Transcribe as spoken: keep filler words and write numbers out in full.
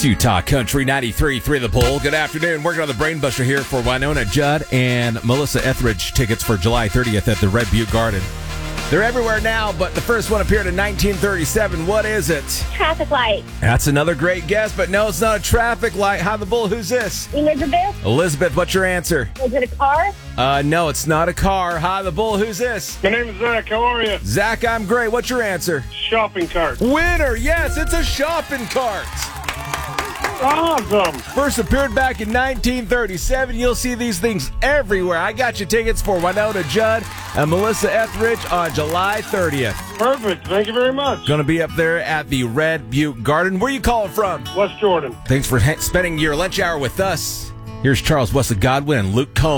Utah Country ninety-three point three The Bull. Good afternoon. Working on the Brain Buster here for Winona Judd and Melissa Etheridge. Tickets for July thirtieth at the Red Butte Garden. They're everywhere now, but the first one appeared in nineteen thirty-seven. What is it? Traffic light. That's another great guess, but no, it's not a traffic light. Hi, the Bull. Who's this? Elizabeth. Elizabeth, what's your answer? Is it a car? Uh, no, it's not a car. Hi, the Bull. Who's this? My name is Zach. How are you? Zach, I'm great. What's your answer? Shopping cart. Winner. Yes, it's a shopping cart. Awesome. First appeared back in nineteen thirty-seven. You'll see these things everywhere. I got you tickets for Winona Judd and Melissa Etheridge on July thirtieth. Perfect. Thank you very much. Going to be up there at the Red Butte Garden. Where are you calling from? West Jordan. Thanks for ha- spending your lunch hour with us. Here's Charles Wesley Godwin and Luke Combs.